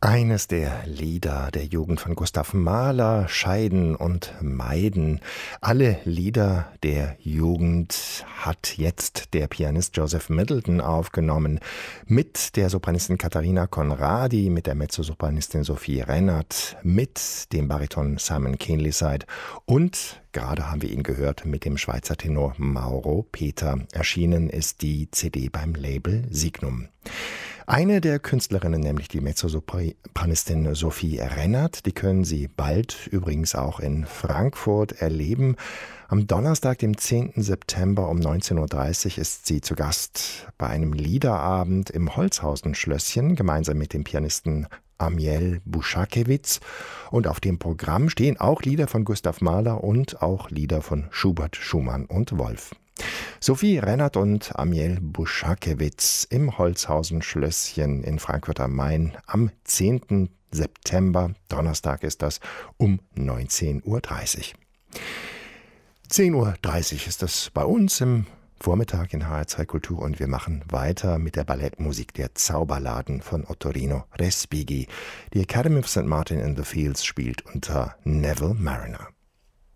Eines der Lieder der Jugend von Gustav Mahler, Scheiden und Meiden. Alle Lieder der Jugend hat jetzt der Pianist Joseph Middleton aufgenommen. Mit der Sopranistin Katharina Conradi, mit der Mezzosopranistin Sophie Rennert, mit dem Bariton Simon Keenlyside und, gerade haben wir ihn gehört, mit dem Schweizer Tenor Mauro Peter. Erschienen ist die CD beim Label Signum. Eine der Künstlerinnen, nämlich die Mezzosopranistin Sophie Rennert, die können Sie bald übrigens auch in Frankfurt erleben. Am Donnerstag, dem 10. September um 19.30 Uhr ist sie zu Gast bei einem Liederabend im Holzhausen-Schlösschen, gemeinsam mit dem Pianisten Amiel Buschakewitz. Und auf dem Programm stehen auch Lieder von Gustav Mahler und auch Lieder von Schubert, Schumann und Wolf. Sophie Rennert und Amiel Buschakewitz im Holzhausen-Schlösschen in Frankfurt am Main am 10. September, Donnerstag ist das, um 19.30 Uhr. 10.30 Uhr ist das bei uns im Vormittag in HR2 Kultur und wir machen weiter mit der Ballettmusik der Zauberladen von Ottorino Respighi. Die Academy of St. Martin in the Fields spielt unter Neville Mariner.